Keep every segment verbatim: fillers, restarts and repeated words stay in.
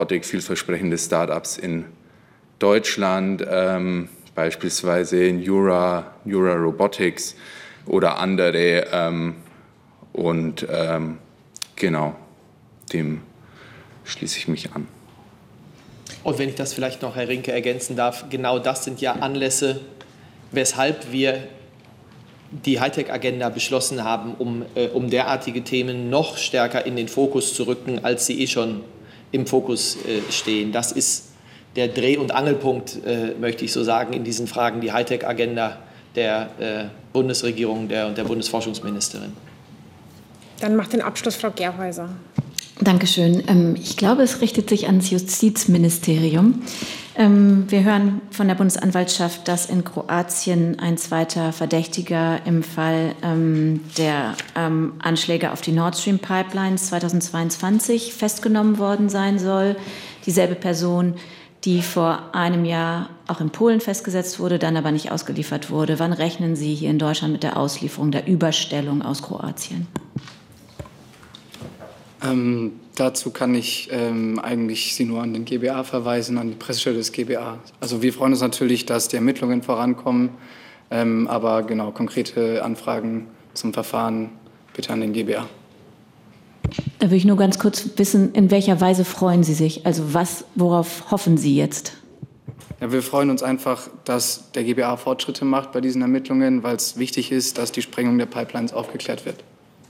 vielversprechende Start-ups in Deutschland, ähm, beispielsweise Neura, Neura Robotics oder andere. Ähm, und ähm, genau, dem schließe ich mich an. Und wenn ich das vielleicht noch, Herr Rinke, ergänzen darf, genau das sind ja Anlässe, weshalb wir die Hightech-Agenda beschlossen haben, um, äh, um derartige Themen noch stärker in den Fokus zu rücken, als sie eh schon im Fokus äh, stehen. Das ist der Dreh- und Angelpunkt, äh, möchte ich so sagen, in diesen Fragen, die Hightech-Agenda der äh, Bundesregierung der, und der Bundesforschungsministerin. Dann macht den Abschluss Frau Gerhäuser. Dankeschön. Ich glaube, es richtet sich ans Justizministerium. Wir hören von der Bundesanwaltschaft, dass in Kroatien ein zweiter Verdächtiger im Fall der Anschläge auf die Nord Stream Pipelines zweitausendzweiundzwanzig festgenommen worden sein soll. Dieselbe Person, die vor einem Jahr auch in Polen festgesetzt wurde, dann aber nicht ausgeliefert wurde. Wann rechnen Sie hier in Deutschland mit der Auslieferung, der Überstellung aus Kroatien? Ähm, dazu kann ich ähm, eigentlich Sie nur an den G B A verweisen, an die Pressestelle des G B A. Also wir freuen uns natürlich, dass die Ermittlungen vorankommen, ähm, aber genau, konkrete Anfragen zum Verfahren bitte an den G B A. Da würde ich nur ganz kurz wissen, in welcher Weise freuen Sie sich? Also was, worauf hoffen Sie jetzt? Ja, wir freuen uns einfach, dass der G B A Fortschritte macht bei diesen Ermittlungen, weil es wichtig ist, dass die Sprengung der Pipelines aufgeklärt wird.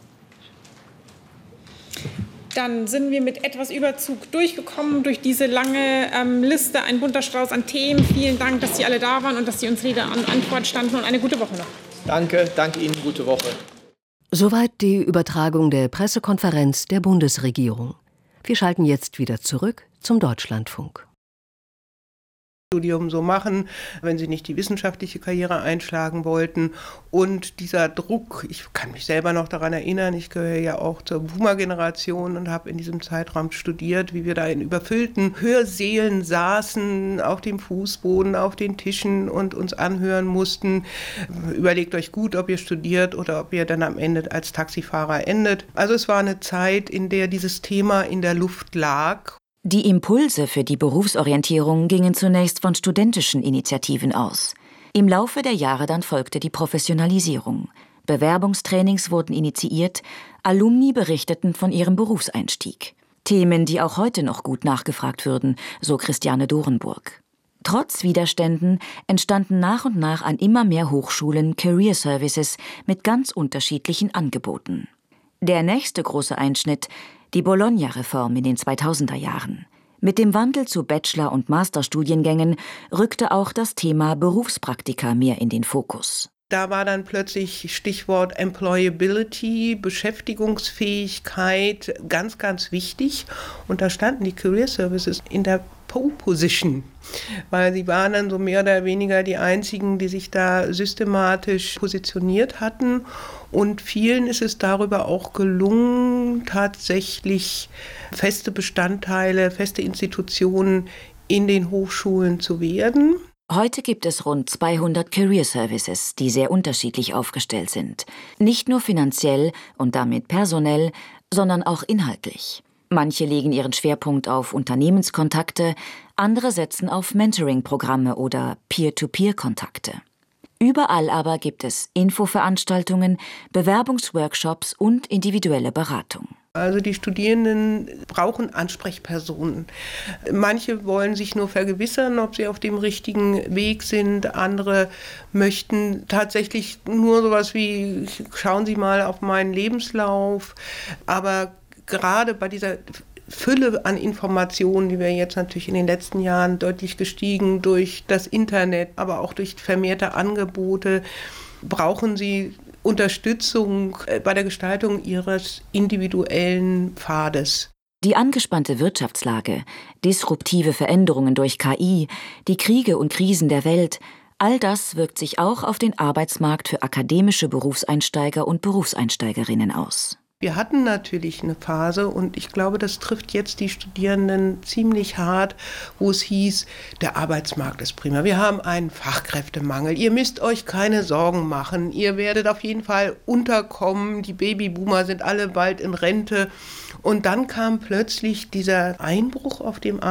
Dann sind wir mit etwas Überzug durchgekommen durch diese lange ähm, Liste, ein bunter Strauß an Themen. Vielen Dank, dass Sie alle da waren und dass Sie uns Rede und Antwort standen, und eine gute Woche noch. Danke, danke Ihnen, gute Woche. Soweit die Übertragung der Pressekonferenz der Bundesregierung. Wir schalten jetzt wieder zurück zum Deutschlandfunk. Studium so machen, wenn sie nicht die wissenschaftliche Karriere einschlagen wollten. Und dieser Druck, ich kann mich selber noch daran erinnern, ich gehöre ja auch zur Boomer-Generation und habe in diesem Zeitraum studiert, wie wir da in überfüllten Hörsälen saßen, auf dem Fußboden, auf den Tischen und uns anhören mussten. Überlegt euch gut, ob ihr studiert oder ob ihr dann am Ende als Taxifahrer endet. Also es war eine Zeit, in der dieses Thema in der Luft lag. Die Impulse für die Berufsorientierung gingen zunächst von studentischen Initiativen aus. Im Laufe der Jahre dann folgte die Professionalisierung. Bewerbungstrainings wurden initiiert, Alumni berichteten von ihrem Berufseinstieg. Themen, die auch heute noch gut nachgefragt würden, so Christiane Dorenburg. Trotz Widerständen entstanden nach und nach an immer mehr Hochschulen Career Services mit ganz unterschiedlichen Angeboten. Der nächste große Einschnitt: die Bologna-Reform in den zweitausender Jahren. Mit dem Wandel zu Bachelor- und Masterstudiengängen rückte auch das Thema Berufspraktika mehr in den Fokus. Da war dann plötzlich Stichwort Employability, Beschäftigungsfähigkeit ganz, ganz wichtig. Und da standen die Career Services in der Pole Position, weil sie waren dann so mehr oder weniger die einzigen, die sich da systematisch positioniert hatten. Und vielen ist es darüber auch gelungen, tatsächlich feste Bestandteile, feste Institutionen in den Hochschulen zu werden. Heute gibt es rund zweihundert Career Services, die sehr unterschiedlich aufgestellt sind. Nicht nur finanziell und damit personell, sondern auch inhaltlich. Manche legen ihren Schwerpunkt auf Unternehmenskontakte, andere setzen auf Mentoring-Programme oder Peer-to-Peer-Kontakte. Überall aber gibt es Infoveranstaltungen, Bewerbungsworkshops und individuelle Beratung. Also die Studierenden brauchen Ansprechpersonen. Manche wollen sich nur vergewissern, ob sie auf dem richtigen Weg sind. Andere möchten tatsächlich nur sowas wie, schauen Sie mal auf meinen Lebenslauf. Aber gerade bei dieser Fülle an Informationen, die wir jetzt natürlich in den letzten Jahren deutlich gestiegen durch das Internet, aber auch durch vermehrte Angebote, brauchen sie Unterstützung bei der Gestaltung ihres individuellen Pfades. Die angespannte Wirtschaftslage, disruptive Veränderungen durch K I, die Kriege und Krisen der Welt, all das wirkt sich auch auf den Arbeitsmarkt für akademische Berufseinsteiger und Berufseinsteigerinnen aus. Wir hatten natürlich eine Phase und ich glaube, das trifft jetzt die Studierenden ziemlich hart, wo es hieß, der Arbeitsmarkt ist prima. Wir haben einen Fachkräftemangel. Ihr müsst euch keine Sorgen machen. Ihr werdet auf jeden Fall unterkommen. Die Babyboomer sind alle bald in Rente. Und dann kam plötzlich dieser Einbruch auf dem